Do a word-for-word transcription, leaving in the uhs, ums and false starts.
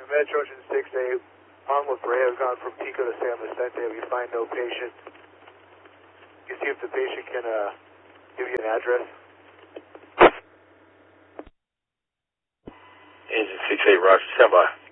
Metro Engine six eight, on La Brea, have gone from Pico to San Vicente. We find no patient. You see if the patient can uh, give you an address. Engine six eight, Roger, stand by.